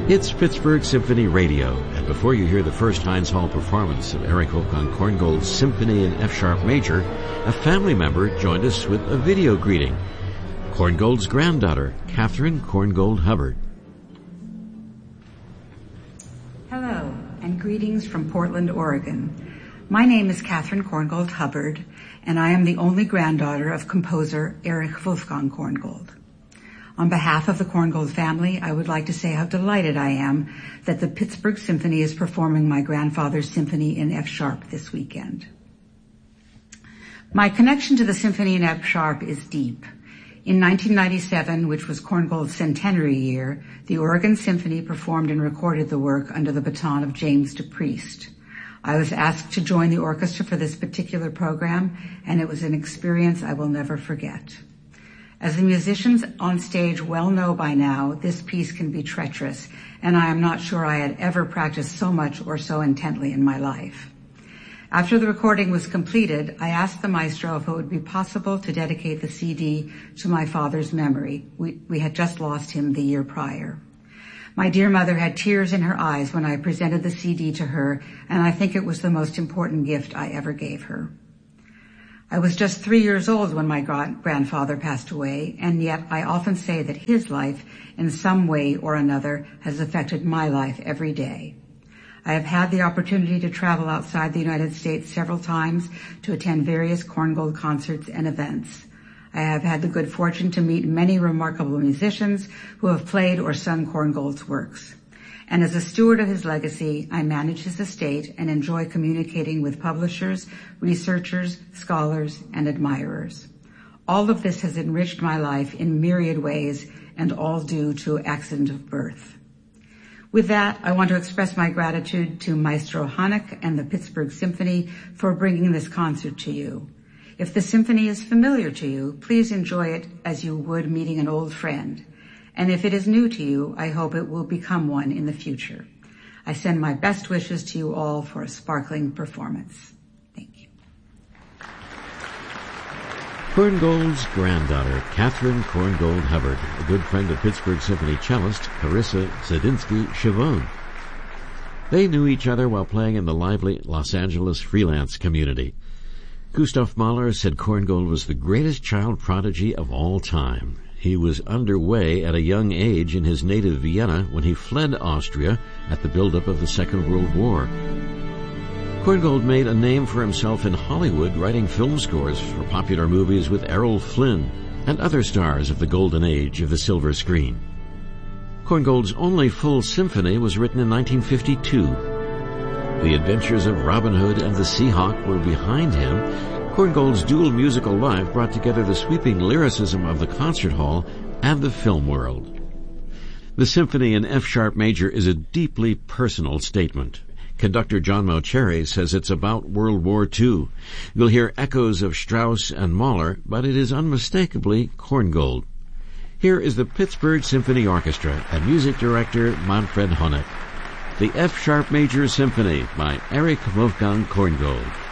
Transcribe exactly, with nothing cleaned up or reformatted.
It's Pittsburgh Symphony Radio, and before you hear the first Heinz Hall performance of Erich Wolfgang Korngold's Symphony in F-sharp major, a family member joined us with a video greeting. Korngold's granddaughter, Catherine Korngold Hubbard. Hello, and greetings from Portland, Oregon. My name is Catherine Korngold Hubbard, and I am the only granddaughter of composer Erich Wolfgang Korngold. On behalf of the Korngold family, I would like to say how delighted I am that the Pittsburgh Symphony is performing my grandfather's Symphony in F-sharp this weekend. My connection to the Symphony in F-sharp is deep. In nineteen ninety-seven, which was Korngold's centenary year, the Oregon Symphony performed and recorded the work under the baton of James DePriest. I was asked to join the orchestra for this particular program, and it was an experience I will never forget. As the musicians on stage well know by now, this piece can be treacherous, and I am not sure I had ever practiced so much or so intently in my life. After the recording was completed, I asked the maestro if it would be possible to dedicate the C D to my father's memory. We, we had just lost him the year prior. My dear mother had tears in her eyes when I presented the C D to her, and I think it was the most important gift I ever gave her. I was just three years old when my grandfather passed away, and yet I often say that his life, in some way or another, has affected my life every day. I have had the opportunity to travel outside the United States several times to attend various Korngold concerts and events. I have had the good fortune to meet many remarkable musicians who have played or sung Korngold's works. And as a steward of his legacy, I manage his estate and enjoy communicating with publishers, researchers, scholars, and admirers. All of this has enriched my life in myriad ways, and all due to accident of birth. With that, I want to express my gratitude to Maestro Hanek and the Pittsburgh Symphony for bringing this concert to you. If the symphony is familiar to you, please enjoy it as you would meeting an old friend. And if it is new to you, I hope it will become one in the future. I send my best wishes to you all for a sparkling performance. Thank you. Korngold's granddaughter, Catherine Korngold Hubbard, a good friend of Pittsburgh Symphony cellist Carissa Zadinsky-Chavon. They knew each other while playing in the lively Los Angeles freelance community. Gustav Mahler said Korngold was the greatest child prodigy of all time. He was underway at a young age in his native Vienna when he fled Austria at the buildup of the Second World War. Korngold made a name for himself in Hollywood, writing film scores for popular movies with Errol Flynn and other stars of the golden age of the silver screen. Korngold's only full symphony was written in nineteen fifty-two. The adventures of Robin Hood and the Seahawk were behind him. Korngold's dual musical life brought together the sweeping lyricism of the concert hall and the film world. The Symphony in F-sharp major is a deeply personal statement. Conductor John Mauceri says it's about World War Two. You'll hear echoes of Strauss and Mahler, but it is unmistakably Korngold. Here is the Pittsburgh Symphony Orchestra and music director Manfred Honeck. The F-sharp major symphony by Erich Wolfgang Korngold.